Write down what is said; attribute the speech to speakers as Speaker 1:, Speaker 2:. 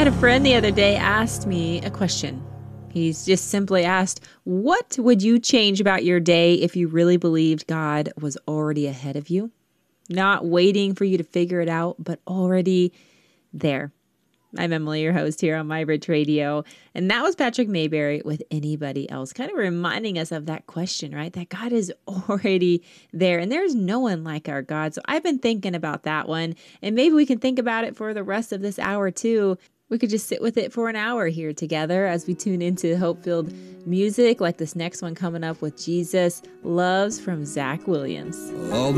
Speaker 1: had a friend the other day asked me a question. He's just simply asked, what would you change about your day if you really believed God was already ahead of you? Not waiting for you to figure it out, but already there. I'm Emily, your host here on My Bridge Radio. And that was Patrick Mayberry with Anybody Else, kind of reminding us of that question, right? That God is already there and there's no one like our God. So I've been thinking about that one, and maybe we can think about it for the rest of this hour too. We could just sit with it for an hour here together as we tune into hope-filled music like this next one coming up with Jesus Loves from Zach Williams.